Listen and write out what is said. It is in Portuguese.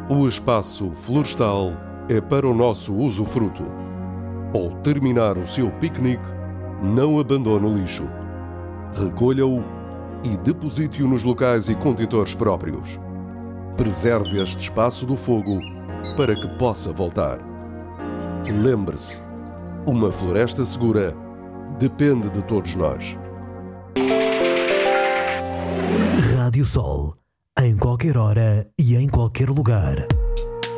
O espaço florestal é para o nosso usufruto. Ao terminar o seu piquenique, não abandone o lixo. Recolha-o e deposite-o nos locais e contentores próprios. Preserve este espaço do fogo para que possa voltar. Lembre-se, uma floresta segura depende de todos nós. Rádio Sol, em qualquer hora e em qualquer lugar.